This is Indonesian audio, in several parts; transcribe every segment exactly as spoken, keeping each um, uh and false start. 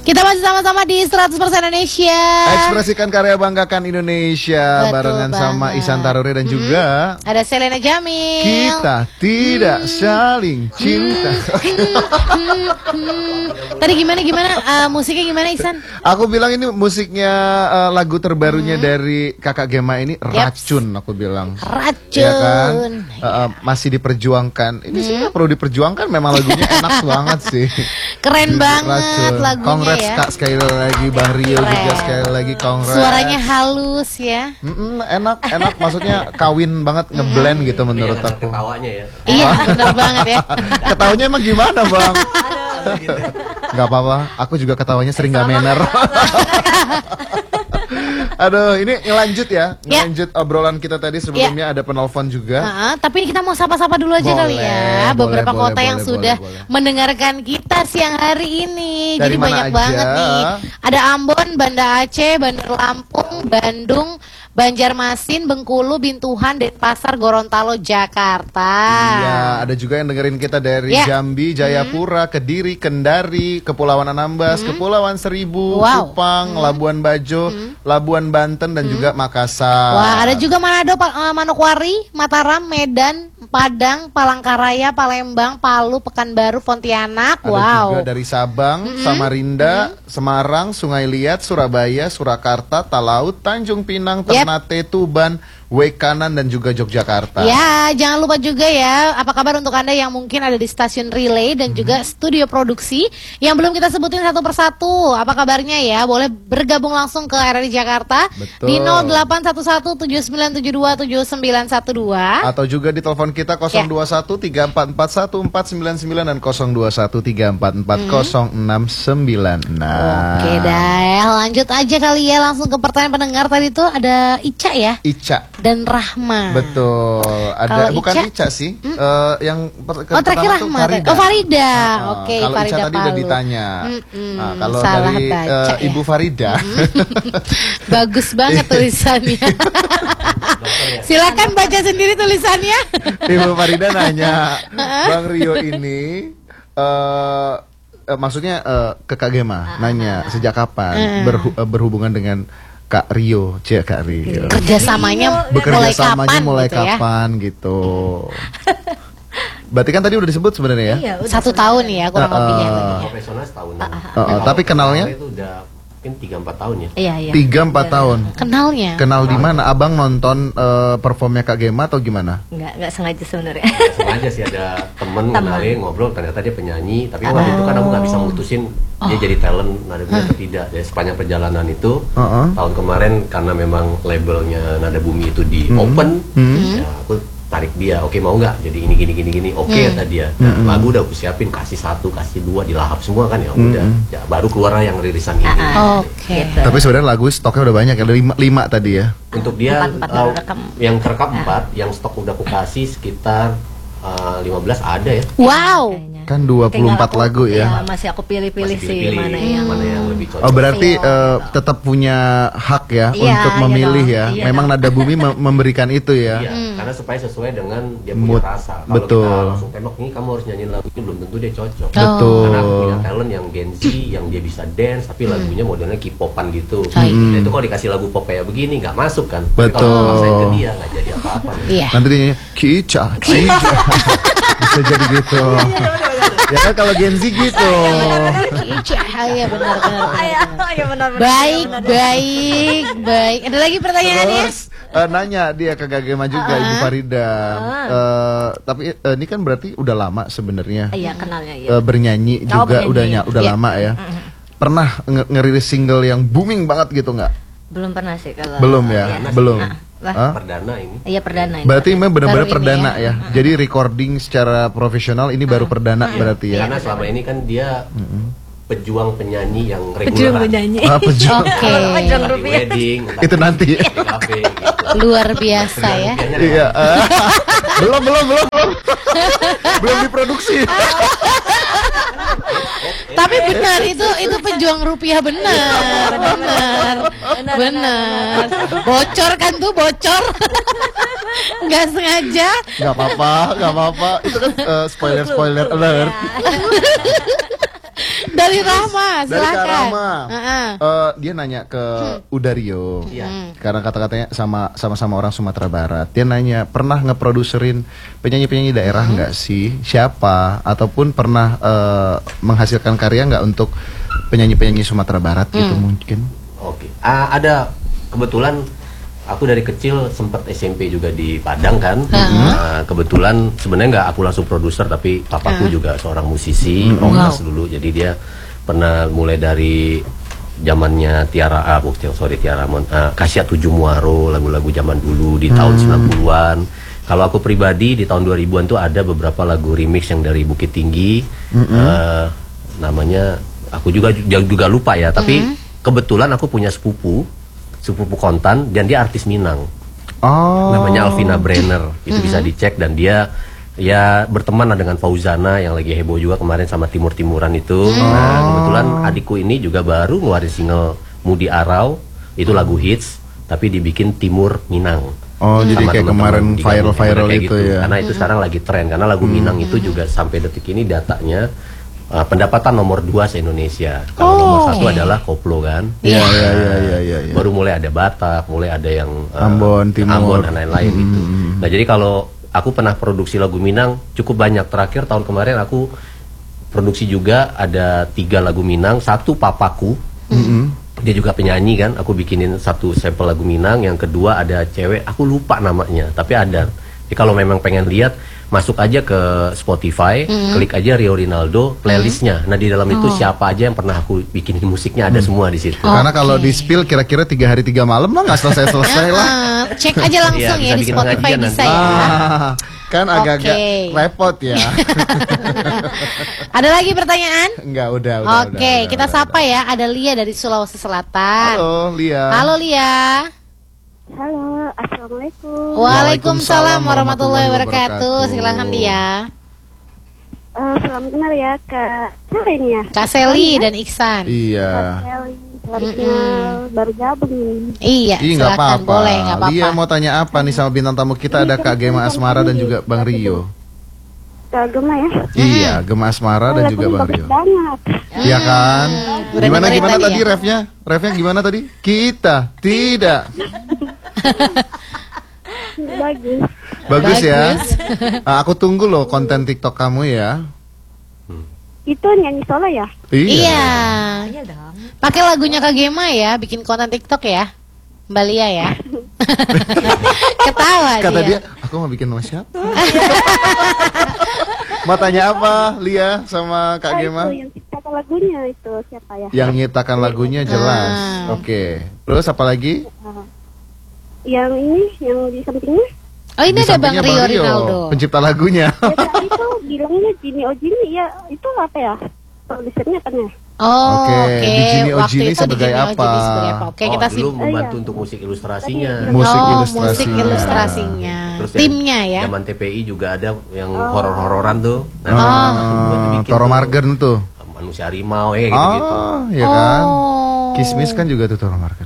Kita masih sama-sama di seratus persen Indonesia. Ekspresikan karya, banggakan Indonesia. Betul barengan banget. sama Ihsan Taruri dan Mm-mm. juga ada Selena Jamil. Kita tidak Hmm. saling cinta. Tadi gimana gimana uh, musiknya gimana Ihsan? Aku bilang ini musiknya uh, lagu terbarunya dari Kakak Gema ini Racun, aku bilang. Racun. Ya kan? Uh, uh, masih diperjuangkan. Ini sebenarnya perlu diperjuangkan, memang lagunya enak banget sih. Keren banget Racun. lagunya Congrats ya. Kak sekali lagi, Bang Rio Keren. juga sekali lagi congrats. Suaranya halus ya. Mm-mm, enak, enak, maksudnya kawin banget, ngeblend gitu menurut aku. Ketawanya ya. Iya, benar banget ya. Ketawanya emang gimana, Bang? Gak apa-apa, aku juga ketawanya sering gak manner. Aduh, ini ngelanjut ya, Ya. ngelanjut obrolan kita tadi. Sebelumnya ada penelpon juga. Nah, tapi kita mau sapa-sapa dulu aja Boleh, kali ya. Beberapa boleh, kota boleh, yang boleh, sudah boleh, boleh. mendengarkan kita siang hari ini. Dari Jadi mana banyak aja? banget nih. Ada Ambon, Banda Aceh, Bandar Lampung, Bandung, Banjarmasin, Bengkulu, Bintuhan, Denpasar, Gorontalo, Jakarta. Iya, ada juga yang dengerin kita dari Ya. Jambi, Jayapura, Kediri, Kendari, Kepulauan Anambas, Kepulauan Seribu, Wow. Kupang, Labuan Bajo, Labuan Banten, dan juga Makassar. Wah, ada juga Manado, Pa- eh, Manokwari, Mataram, Medan, Padang, Palangkaraya, Palembang, Palu, Pekanbaru, Pontianak. Ada Wow. juga dari Sabang, Samarinda, Semarang, Sungai Liat, Surabaya, Surakarta, Talaut, Tanjung Pinang, Yep. Ternate, Tuban, Wekanan, dan juga Yogyakarta. Ya, jangan lupa juga ya, apa kabar untuk Anda yang mungkin ada di stasiun relay dan juga studio produksi yang belum kita sebutin satu persatu. Apa kabarnya ya? Boleh bergabung langsung ke R R I Jakarta Betul. di nol delapan satu satu tujuh sembilan tujuh dua tujuh sembilan satu dua. Atau juga di telepon kita nol dua satu tiga empat empat satu empat sembilan sembilan dan nol dua satu tiga empat empat nol enam sembilan enam. Oke dah, lanjut aja kali ya langsung ke pertanyaan pendengar tadi tuh ada Ica ya Ica. dan Rahma. Betul. Ada Kalau bukan Ica? Ica, sih. Eh, yang per, Oh, terakhir pertama tuh Rahma. Farida. Oh, Farida. Nah, Oke, kalau Farida Ica tadi udah Palu. ditanya. Mm-mm, Nah, kalau salah dari baca eh, ya. Ibu Farida. Bagus banget tulisannya. Silakan baca sendiri tulisannya. Ibu Farida nanya, Bang Rio ini eh eh, maksudnya eh, ke Kak Gema nanya sejak kapan berhu- eh, berhubungan dengan Kak Rio, Cia Kak Rio. Kerjasamanya Bekerja mulai samanya kapan mulai gitu ya? kapan gitu. Berarti kan tadi udah disebut sebenarnya ya? Iya, udah Satu tahun ya kurang Uh, uh. lebihnya. Profesional setahun. Uh, uh, tapi kenalnya? Itu udah mungkin tiga empat tahun ya. Iya, iya. Tiga empat tahun. Kenalnya. Kenal di mana? Abang nonton eh, performnya Kak Gema atau gimana? Enggak, enggak sengaja sebenarnya. Ya, sengaja sih ada temen Teman. kenalin ngobrol, ternyata dia penyanyi. Tapi waktu itu kan aku nggak bisa mutusin dia jadi talent Nada Bumi atau tidak. Jadi sepanjang perjalanan itu Uh-uh. tahun kemarin karena memang labelnya Nada Bumi itu di open, ya aku tarik dia. Oke, mau nggak? Jadi ini gini gini gini. Oke kata dia. Nah, lagu udah aku siapin, kasih satu, kasih dua, dilahap semua kan ya. Udah, ya, baru keluar yang rilisan ini. Oke. Gitu. Tapi sebenarnya lagu stoknya udah banyak ya, ada lima, lima tadi ya. Untuk dia Empat, empat uh, baru rekam. yang terekam empat, yang stok udah aku kasih sekitar uh, lima belas ada ya. Wow. Kayaknya. Kan dua puluh empat Tinggal aku- lagu ya. Masih aku pilih-pilih Masih sih pilih-pilih mana yang mana yang lebih cocok. Oh berarti Feel, eh, gitu. tetap punya hak ya Iya, untuk iya memilih dong, ya. iya Memang dong. Nada Bumi mem- memberikan itu ya. Iya, karena supaya sesuai dengan dia punya Mood. rasa. Kalau Betul. kita langsung tembak nih kamu harus nyanyiin lagu itu belum tentu dia cocok. Betul. Karena aku punya talent yang Gen Z, yang dia bisa dance, tapi lagunya modelnya K-popan gitu. Oh, iya. Nah, itu kalau dikasih lagu pop kayak begini nggak masuk kan. Tapi Betul. kalau maksain ke dia nggak jadi apa-apa. Iya. Nanti dia nyanyi Kica, Kica. Bisa jadi gitu. Ya kan kalau Gen Z gitu. Iya benar benar. Iya, iya benar benar. Baik, baik, baik. Ada lagi pertanyaannya? Terus eh, nanya dia ke Kak Gema juga Ibu Farida. Eh, tapi eh, ini kan berarti udah lama sebenarnya Iya, kenalnya iya. eh, bernyanyi Oh, juga bernyanyi. udah ny- udah Iya. lama ya. Pernah nge- ngerilis single yang booming banget gitu nggak? Belum pernah sih kalau. Belum ya, Iya. belum. Ah, lah. Hah? Perdana ini. Iya, perdana ini. Berarti memang benar-benar Baru ini perdana ya. Jadi recording secara profesional ini baru perdana berarti ya. Karena selama ini kan dia pejuang penyanyi yang Pejuang reguler. penyanyi. Ah, pejuang. Oke. Pejuang Entah di rupiah. wedding, entah Itu di- nanti. di kafe, gitu. Luar biasa ya. Rupiahnya Iya. eh. belum belum belum belum. belum diproduksi. Tapi benar itu itu pejuang rupiah benar, benar, benar. Bocor kan tuh bocor, nggak sengaja. Gak apa-apa, gak apa-apa. Itu kan eh, spoiler spoiler alert. Dari Rahma, Dari Kak silakan. Rama. Heeh. Eh, dia nanya ke Udario. Iya. Karena kata-katanya sama sama-sama orang Sumatera Barat. Dia nanya, pernah ngeproduserin penyanyi-penyanyi daerah nggak sih? Siapa? Ataupun pernah eh, menghasilkan karya nggak untuk penyanyi-penyanyi Sumatera Barat gitu mungkin? Oke. Ah, ada kebetulan aku dari kecil sempat S M P juga di Padang kan. Nah, kebetulan sebenarnya nggak aku langsung produser, tapi papaku juga seorang musisi, Rokas dulu. Jadi dia pernah mulai dari zamannya Tiara, ah, bukan, sorry Tiara, uh, Kasya Tujuh Muaro, lagu-lagu zaman dulu di tahun sembilan puluhan. Kalau aku pribadi di tahun dua ribuan tuh ada beberapa lagu remix yang dari Bukit Tinggi. Eh, namanya aku juga juga lupa ya, tapi kebetulan aku punya sepupu, sepupu kontan, dan dia artis Minang. Oh. Namanya Alvina Brenner. Itu bisa dicek, dan dia ya berteman lah dengan Fauzana yang lagi heboh juga kemarin sama Timur-Timuran itu. Nah, kebetulan adikku ini juga baru ngeluarin single Mudi Arau, itu lagu hits tapi dibikin Timur Minang. Oh, jadi Sama kayak teman-teman kemarin digabung, viral-viral kayak itu ya. Karena itu sekarang lagi tren, karena lagu Minang itu juga sampai detik ini datanya uh, pendapatan nomor dua se-Indonesia. Kalau nomor satu adalah koplo kan. Iya, iya, iya, iya, iya, iya. Baru mulai ada Batak, mulai ada yang uh, Ambon, Timur. Ambon dan lain-lain itu. Nah, jadi kalau aku pernah produksi lagu Minang cukup banyak. Terakhir tahun kemarin aku produksi juga ada tiga lagu Minang. Satu papaku, dia juga penyanyi kan. Aku bikinin satu sampel lagu Minang. Yang kedua ada cewek, aku lupa namanya, tapi ada. Jadi kalau memang pengen lihat, masuk aja ke Spotify, klik aja Rio Rinaldo playlistnya. Nah, di dalam itu siapa aja yang pernah aku bikinin musiknya ada semua di situ. Karena kalau di spill kira-kira tiga hari tiga malam lah nggak selesai-selesai lah. Ah, cek aja langsung Iya, ya bisa di bikin Spotify pengajian bisa nanti. ya. Ah, kan agak-agak Oke. repot ya. Ada lagi pertanyaan? Enggak, udah, udah. Oke, udah, udah, kita udah, sapa ya. Ada Lia dari Sulawesi Selatan. Halo, Lia. Halo Lia. Halo, assalamualaikum. Waalaikumsalam warahmatullahi warahmatullahi wabarakatuh. wabarakatuh. Silakan Lia. Eh, selamat kenal ya Kak. Siapa ini ya? Kak Seli dan Iksan. Iya. Kelly. Selamat kenal. Baru gabung ini. Iya, Ih, nggak silakan. apa-apa. Boleh, nggak apa-apa. Lia mau tanya apa nih sama bintang tamu kita? Ada Kak Gema Asmara dan juga Bang Rio. Kak Gema ya. Iya, Gema Asmara dan juga Lagunya Bang bagus Rio. banget. Iya kan? Udah Gimana dengerin gimana tadi tadi ya? refnya? Refnya gimana tadi? Kita tidak. Bagus. Bagus ya. Bagus. Ah, aku tunggu loh konten TikTok kamu ya. Itu nyanyi solo ya? Iya. Iya dong. Pakai lagunya Kak Gema ya, bikin konten TikTok ya. Mbak Lia ya. Ketawa Kata dia. dia, aku mau bikin sama siapa? Mau tanya apa, Lia sama Kak Ah, Gema? itu yang ciptakan lagunya itu siapa ya? Yang nyiptakan lagunya jelas. Ah. Oke. Terus apa lagi? Ah, yang ini, yang di sampingnya? Oh, ini Di ada Bang sampingnya Rio Rinaldo. pencipta lagunya. Ya, tadi itu bilangnya Jimmy Ojini ya. Itu apa ya? Produsernya kan ya? Oh, Oke, oke. di Jimmy Waktu Ojini itu di sebagai Jimmy apa? Ojini sebagai apa? Oke, Oh, kita dulu sih. membantu Iya. untuk musik ilustrasinya. Musik oh, ilustrasinya. musik ilustrasinya. Terus Timnya ya. Zaman T P I juga ada yang horor-hororan tuh. Nah, Ah, buat dibikin Toro tuh. Margen tuh. Manusia harimau ya gitu-gitu. Oh, ya kan? Oh. Kismis kan juga tuh Toro Margen.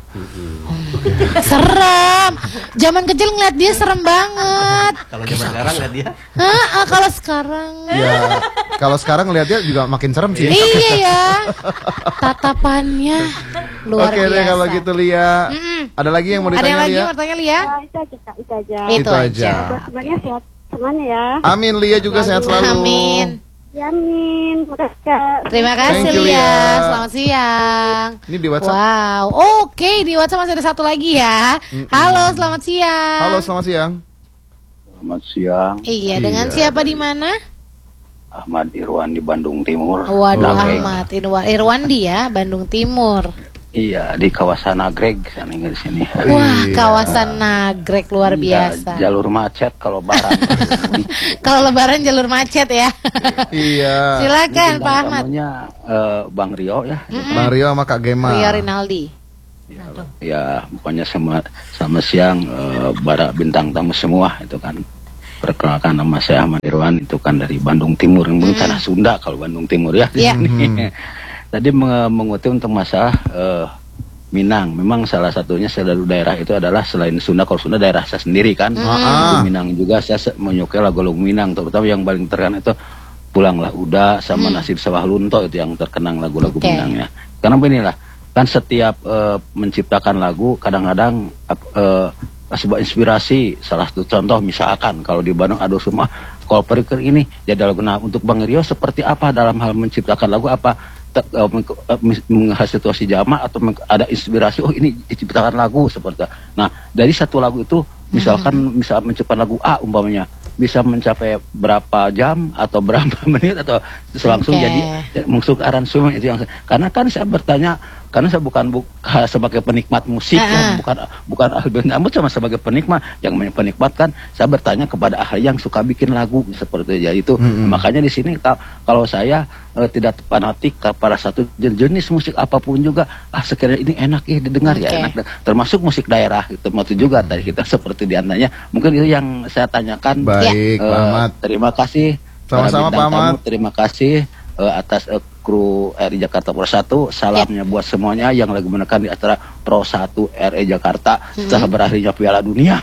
Serem. Zaman kecil ngeliat dia serem banget. Kalau zaman sekarang lihat dia. Hah, ah, kalau sekarang. Ya, kalau sekarang ngeliat dia juga makin serem sih. Iya ya. Tatapannya luar Oke biasa. deh kalau gitu Lia. Mm-mm. Ada lagi yang mau Ada yang ditanya lagi Lia? mau bertanya Lia? Ah, itu aja Kak, itu aja. Itu, Itu aja. aja. Buat semuanya sehat semuanya ya. Amin, Lia juga sehat selalu. Amin. Yamin, makasih Kak. Terima kasih Thank you, Lia. Lia. Selamat siang. Ini di WhatsApp. Wow, oke di WhatsApp masih ada satu lagi ya. Halo, selamat siang. Halo, selamat siang. Selamat siang, Iya, Iya. dengan siapa di mana? Ahmad Irwan di Bandung Timur. Waduh, Nagreg. Ahmad Irwa- Irwandi ya, Bandung Timur. Iya, di kawasan Nagreg, sana di sini. Wah, Iya. kawasan Nagreg luar biasa. Ya, jalur macet kalau barang. Kalau Lebaran jalur macet ya. Iya. Silakan Pak Ahmad. Tamunya eh, Bang Rio ya. Bang Rio sama Kak Gema. Rio Rinaldi. Ya, pokoknya sama sama siang eh, bara bintang tamu semua itu kan. Perkenalkan nama saya Ahmad Irwan, itu kan dari Bandung Timur, mm. tanah Sunda kalau Bandung Timur ya. Iya. Tadi meng- mengutip untuk masalah eh, Minang. Memang salah satunya selalu daerah itu adalah selain Sunda, kalau Sunda daerah saya sendiri kan. Ah. Itu Minang juga saya se- menyukai lagu-lagu Minang, terutama yang paling terkenal itu Pulanglah Uda sama Hmm. Nasib Sawah Lunto itu yang terkenang lagu-lagu Oke. Minangnya. Karena beginilah, kan setiap eh, menciptakan lagu kadang-kadang eh, sebuah inspirasi. Salah satu contoh misalkan kalau di Bandung ada semua kalau periker ini jadi lagu. Nah untuk Bang Rio seperti apa dalam hal menciptakan lagu, apa te- eh, meng- eh, mis- menghas situasi jamaah atau meng- ada inspirasi oh ini diciptakan lagu seperti itu. Nah dari satu lagu itu misalkan misal menciptakan lagu A umpamanya bisa mencapai berapa jam atau berapa menit atau langsung Oke. jadi masuk aransemen itu yang karena kan saya bertanya karena saya bukan bu, sebagai penikmat musik Ah, ya, ah. bukan bukan ahli namun sama sebagai penikmat yang penikmat kan saya bertanya kepada ahli yang suka bikin lagu seperti itu. Ya itu Mm-mm. makanya di sini ka- kalau saya eh, tidak fanatik kepada satu jen- jenis musik apapun juga ah sekiranya ini enak ya didengar Oke. ya enak termasuk musik daerah itu itu juga tadi kita seperti diantaranya mungkin itu yang saya tanyakan. Baik, Eh, Pak Ahmad. terima kasih. Sama-sama, para bintang Pak Ahmad. tamu, terima kasih eh, atas eh, kru R I Jakarta Pro satu. Salamnya buat semuanya yang lagi menekan di acara Pro satu R I Jakarta setelah berakhirnya Piala Dunia.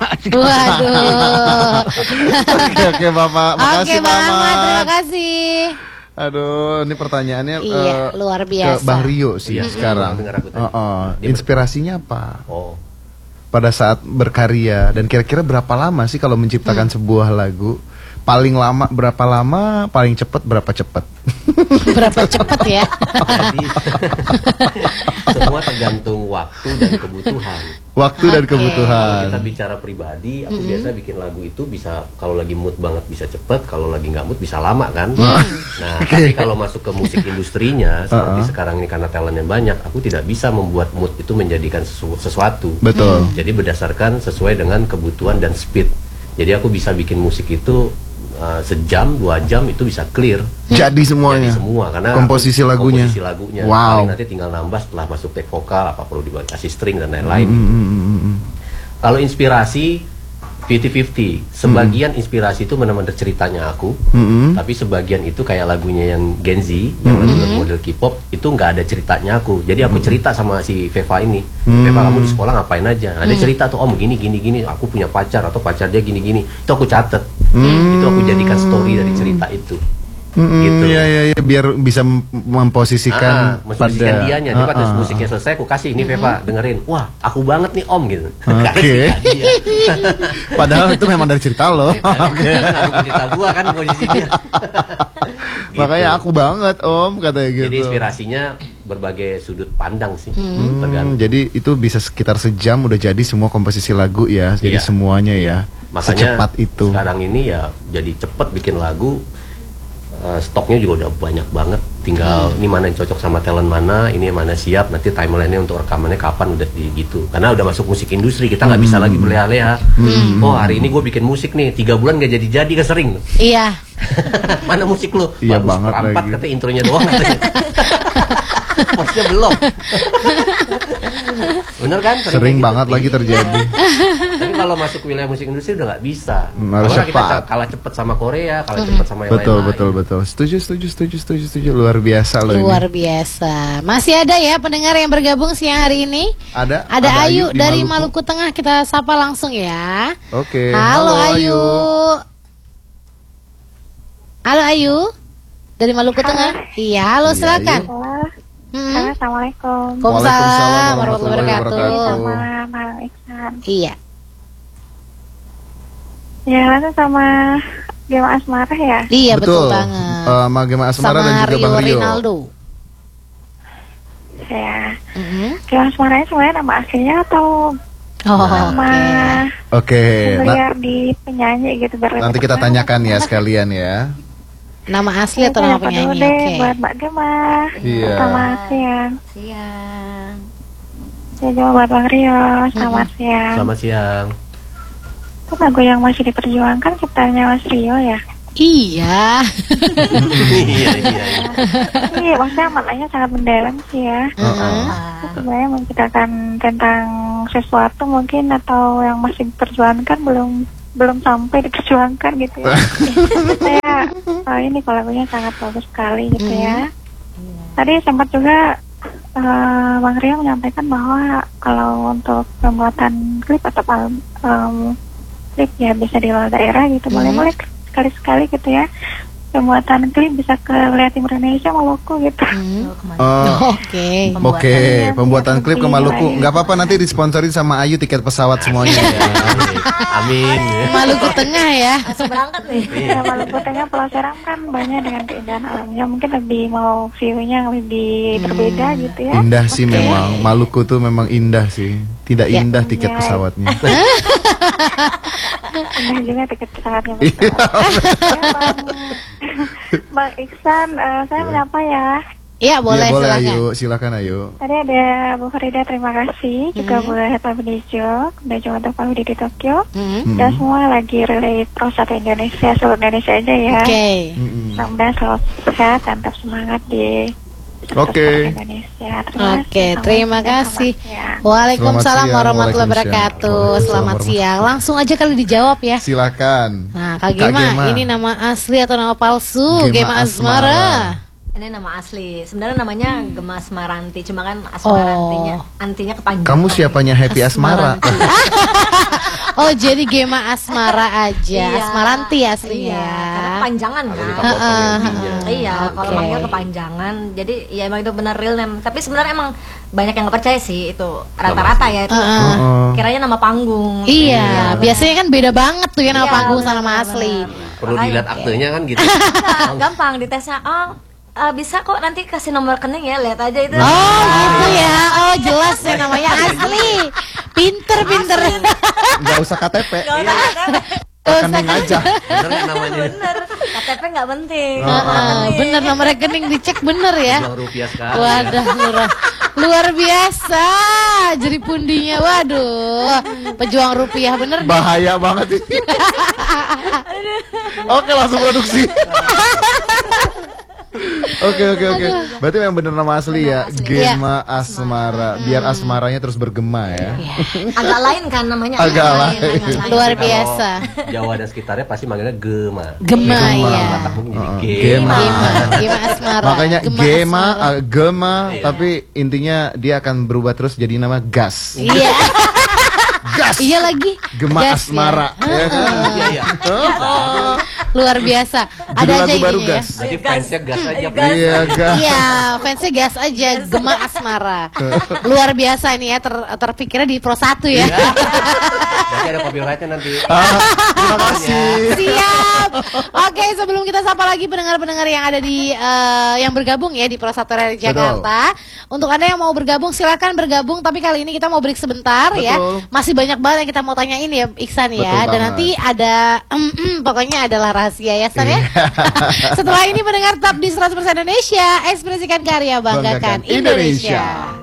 Waduh. Oke, oke Bapak. Oke Makasih Bang Pak Ahmad, terima Ahmad. kasih. Aduh, ini pertanyaannya Iya, eh, luar ke biasa. Bang Rio sih Iya, sekarang. dengar aku tadi. Oh, oh. Dia ber- Inspirasinya apa? Oh, Pada saat berkarya dan kira-kira berapa lama sih kalau menciptakan Hmm. sebuah lagu? Paling lama berapa lama? Paling cepat berapa cepat? Berapa cepet ya? jadi semua tergantung waktu dan kebutuhan. Waktu dan Oke. Kalau kebutuhan. kita bicara pribadi, aku biasa bikin lagu itu bisa kalau lagi mood banget bisa cepet, kalau lagi nggak mood bisa lama kan. Nah, tapi kalau masuk ke musik industrinya seperti Uh-uh. sekarang ini karena talentnya banyak, aku tidak bisa membuat mood itu menjadikan sesu- sesuatu. Betul. Jadi berdasarkan sesuai dengan kebutuhan dan speed. Jadi aku bisa bikin musik itu uh, sejam, dua jam itu bisa clear. Jadi semuanya. Jadi semua karena komposisi aku- lagunya. komposisi lagunya. Wow. Paling nanti tinggal nambah setelah masuk take vokal apa perlu dikasih string dan lain-lain. Mm, mm, mm, mm, mm. Kalau inspirasi fifty fifty, sebagian inspirasi itu benar-benar ceritanya aku, Mm-mm. tapi sebagian itu kayak lagunya yang Gen Z, yang lagu model K-pop itu nggak ada ceritanya aku. Jadi aku cerita sama si Veva ini, Veva kamu di sekolah ngapain aja? Ada cerita tuh, om gini gini gini, aku punya pacar atau pacar dia gini gini, itu aku catet, itu aku jadikan story dari cerita itu. Mm-mm, Gitu. Iya iya iya biar bisa mem- memposisikan Ah, memposisikan dianya. Jadi Ah, pada ah, musiknya selesai, aku kasih ini Veva dengerin. Wah, aku banget nih om gitu. Oke. Kasih ke dia. Padahal itu memang dari cerita lo. Oke. Aku cerita gua kan posisinya. Gitu. Makanya aku banget om katanya gitu. Jadi inspirasinya berbagai sudut pandang sih. Hmm, Tergantung. jadi itu bisa sekitar sejam udah jadi semua komposisi lagu ya. Jadi Iya. semuanya ya. Makanya Secepat itu. sekarang ini ya jadi cepet bikin lagu. Eh, stoknya juga udah banyak banget. Tinggal ini mana yang cocok sama talent mana, ini yang mana siap. Nanti timelinenya untuk rekamannya kapan udah di gitu. Karena udah masuk musik industri, kita nggak bisa lagi berleha-leha. Oh hari ini gue bikin musik nih, tiga bulan gak jadi-jadi kan sering. Iya. Mana musik lu? Iya Bagus, banget perempat, lagi. katanya intronya doang katanya. Posnya belum. Bener kan? Sering kayak banget gitu. lagi terjadi. Tapi kalau masuk wilayah musik industri udah nggak bisa. Hmm, harus Karena kita cepat. kalah cepet sama Korea, kalah cepet sama yang Betul lain-lain. betul betul. Setuju setuju setuju setuju setuju. Luar biasa loh Luar ini. biasa. Masih ada ya pendengar yang bergabung siang hari ini? Ada Ada, Ayu, di dari Maluku. Tengah, kita sapa langsung ya. Oke. Halo, Ayu. Halo Ayu. Dari Maluku Tengah. Iya, halo Iya, silakan. Halo, Hmm. halo, assalamualaikum. Waalaikumsalam warahmatullahi warahmatullahi wabarakatuh. wabarakatuh. Sama Bang Iksan. Iya. Ya, lalu sama Gema Asmara ya. Iya betul, Betul. banget. Eh, sama Gema Asmara Sama dan juga Rio Bang Rio. Rinaldo. Ya, Mhm. Gema Asmaranya sebenarnya nama aslinya atau Oh, nama oke. Oke. na- beliau di penyanyi gitu berarti. nanti kita tanyakan ya sekalian ya. Nama asli atau nama penyanyi? Deh, Oke. buat Mbak Gema. Iya. Selamat siang. Siang. Ya, juga buat Bang Rio. Selamat siang. Selamat siang. Itu lagu yang masih diperjuangkan ciptanya Mas Rio ya. Iya. Iya iya. iya. Iya, maksudnya maknanya sangat mendalam sih ya. Heeh. Itu sebenarnya menceritakan tentang sesuatu mungkin atau yang masih diperjuangkan belum belum sampai diperjuangkan gitu ya. Saya oh, ini kalau lagunya sangat bagus sekali gitu ya. Tadi sempat juga eh, Bang Rio menyampaikan bahwa kalau untuk pembuatan klip atau album um, klip ya bisa di luar daerah gitu, boleh-boleh sekali-sekali gitu ya. pembuatan klip bisa ke wilayah timur Indonesia, Maluku gitu. Oh, kemana? Oh, Oke. oke, Pembuatan- pembuatan klip ke Iya, Maluku. iya. Nggak apa-apa, nanti disponsorin sama Ayu tiket pesawat semuanya. Amin. Maluku Tengah ya. Langsung berangkat nih. Ya, Maluku Tengah, Pulau Seram kan banyak dengan keindahan alamnya. Mungkin lebih mau view-nya yang lebih berbeda gitu ya. Indah sih Oke. memang, Maluku tuh memang indah sih. Tidak Ya. indah tiket Iya. pesawatnya. Indah juga tiket pesawatnya. Iya. Ya, Bang, Bang Iksan, eh, saya menyapa ya. Iya boleh, Iya, boleh silakan. Ayu, silakan Ayu. Tadi ada Bu Farida, terima kasih. Juga Bu Heta Benijo, dan juga untuk Pak Budi di Tokyo. Hmm. Dan semua lagi relate Pro satu Indonesia, seluruh Indonesia aja ya. Oke. Mm-mm. Mudah-mudahan selalu sehat dan tetap semangat di Oke. Indonesia. Terima Oke, kasih. terima Selamat kasih. siang. Waalaikumsalam Selamat siang, warahmatullahi waalaikumsalam. wabarakatuh. Waalaikumsalam Selamat siang. warahmatullahi. Langsung aja kali dijawab ya. Silakan. Nah, Kak Kak Gema, Gema. ini nama asli atau nama palsu? Gema Gema Asmara. Ini nama asli. Sebenarnya namanya Gema Asmaranti, cuma kan Asmarantinya antinya kepanjangan. Kamu siapanya Happy Asmara? Oh, jadi Gema Asmara aja. Iya. Asmaranti aslinya. Iya, karena kepanjangan Kalau kan. kita potong intinya. Iya, kalau Oke. manggil kepanjangan. Jadi ya emang itu benar real name. Tapi sebenarnya emang banyak yang nggak percaya sih itu. Rata-rata ya itu. Heeh. Oh. Kiranya nama panggung. Iya, biasanya kan beda banget tuh ya nama Iya, panggung sama benar, nama benar, asli. benar. Perlu Makanya dilihat kayak- aktenya kan gitu. Nah, gampang ditesnya. Oh, eh, bisa kok nanti kasih nomor rekening ya, lihat aja itu. Oh, gitu ya. Oh, jelas ya namanya asli. Pinter, pinter. Nggak usah K T P, Gak usah K T P. rekening aja. Bener nggak namanya? Bener, K T P nggak penting. Heeh, bener nomor rekening dicek bener ya. Uang rupiah sekali. Wadah, luar, luar biasa. Jadi pundinya, waduh, pejuang rupiah bener deh. Bahaya banget ini. Oke, langsung produksi. Oke oke oke. Berarti yang bener nama asli ya, Gema Asmara. Biar asmaranya terus bergema ya. Agak lain kan namanya. Agak lain. agak lain. Luar Kalau biasa. Jawa dan sekitarnya pasti manggilnya Gema. Gema, ya. Batak mungkin jadi Heeh, Gema. Gema, Gema Asmara. Makanya Gema Gema, Asmara. uh, Gema, tapi intinya dia akan berubah terus jadi nama Gas. Iya, Gas. iya lagi. Gema Gas, Asmara. ya. Ya kan? Iya iya. Luar biasa. Ada Judul aja lagu baru ininya ya. Gas. Berarti fansnya gas aja. Iya Gas. Iya, fansnya gas aja, Gema Asmara. Luar biasa ini ya, ter terpikirnya di Pro satu ya. Berarti ada copyrightnya nanti. Ah, terima kasih. Siap. Oke, sebelum kita sapa lagi pendengar-pendengar yang ada di eh, yang bergabung ya di Pro satu R R Jakarta. Untuk Anda yang mau bergabung silakan bergabung, tapi kali ini kita mau break sebentar ya. Betul. Masih banyak banget yang kita mau tanyain ya Iksan Betul ya. Dan banget. nanti ada em, em, pokoknya adalah rahasia ya San ya. Iya. Setelah ini pendengar tetap di seratus persen Indonesia, ekspresikan karya, banggakan, Banggakan Indonesia. Indonesia.